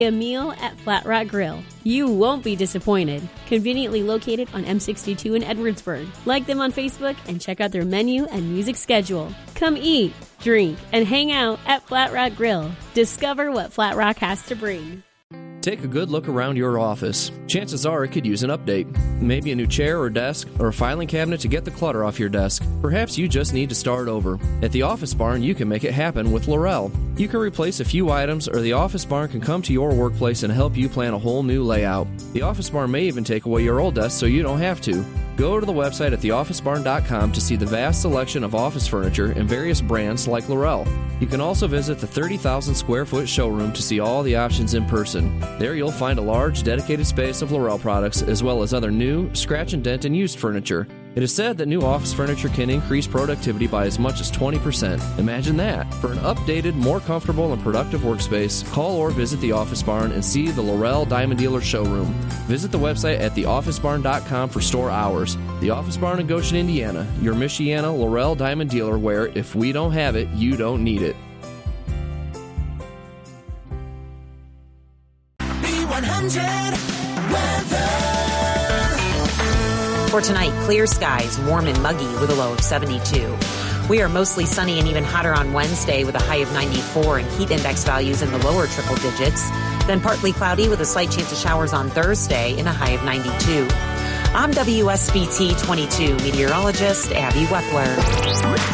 A meal at Flat Rock Grill. You won't be disappointed. Conveniently located on M62 in Edwardsburg. Like them on Facebook and check out their menu and music schedule. Come eat, drink, and hang out at Flat Rock Grill. Discover what Flat Rock has to bring. Take a good look around your office. Chances are it could use an update. Maybe a new chair or desk, or a filing cabinet to get the clutter off your desk. Perhaps you just need to start over. At the Office Barn, you can make it happen with Laurel. You can replace a few items, or the Office Barn can come to your workplace and help you plan a whole new layout. The Office Barn may even take away your old desk so you don't have to. Go to the website at theofficebarn.com to see the vast selection of office furniture and various brands like Laurel. You can also visit the 30,000 square foot showroom to see all the options in person. There you'll find a large dedicated space of Laurel products as well as other new, scratch and dent and used furniture. It is said that new office furniture can increase productivity by as much as 20%. Imagine that. For an updated, more comfortable and productive workspace, call or visit the Office Barn and see the Laurel Diamond Dealer showroom. Visit the website at theofficebarn.com for store hours. The Office Barn in Goshen, Indiana, your Michiana Laurel Diamond Dealer where if we don't have it, you don't need it. B100 weather. For tonight, clear skies, warm and muggy with a low of 72. We are mostly sunny and even hotter on Wednesday with a high of 94 and heat index values in the lower triple digits. Then partly cloudy with a slight chance of showers on Thursday and a high of 92. I'm WSBT 22 meteorologist Abby Wepler.